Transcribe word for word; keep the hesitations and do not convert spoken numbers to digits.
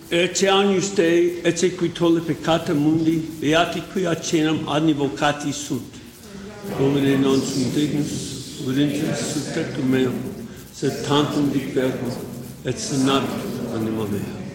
Ecce agnus Dei, ecce qui tolle peccata mundi, beati qui accenam adnivocati sunt. Domine non sum dignus, videntis subtectum meum, sed tantum dic verbo, et senat anima mea.